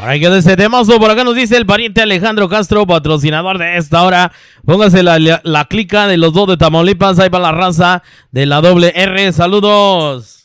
Ahora quedó este temazo. Por acá nos dice el pariente Alejandro Castro, patrocinador de esta hora. Póngase la clica de los dos de Tamaulipas. Ahí va la raza de la doble R. Saludos.